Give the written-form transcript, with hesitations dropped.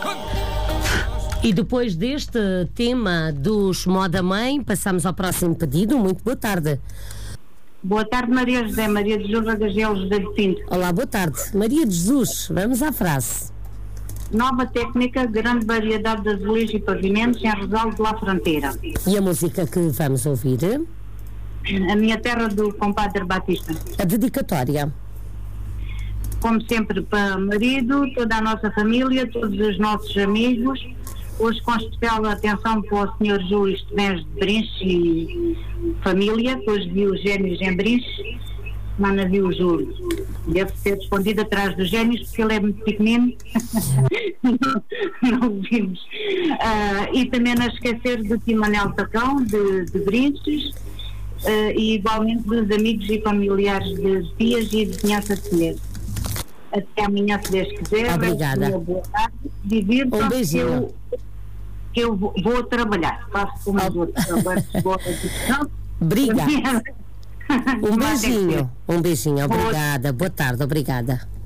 E depois deste tema dos Moda Mãe, passamos ao próximo pedido. Muito boa tarde. Boa tarde, Maria José. Maria de Jesus Ragagelos, José de Pinto. Olá, boa tarde. Maria de Jesus, vamos à frase. Nova técnica, grande variedade de azulejos e pavimentos em Rosal de La Fronteira. E a música que vamos ouvir? A minha terra do compadre Batista. A dedicatória. Como sempre, para o marido, toda a nossa família, todos os nossos amigos. Hoje com especial atenção para o Sr. Júlio Estevens de Brinches e família, que hoje viu os génios em Brinches, semana viu o Júlio. Deve ser escondido atrás dos génios, porque ele é muito pequenino. Não o vimos. E também não esquecer do Tio Manel Tacão, de Brinches, e igualmente dos amigos e familiares de tias e de vizinhança de Senhor. Até amanhã, se Deus quiser. Obrigada. Boa tarde. Divirtam-se. Um beijinho. Que eu vou trabalhar. Faço como os outros. Obrigada. Um beijinho. Obrigada. Boa tarde. Obrigada.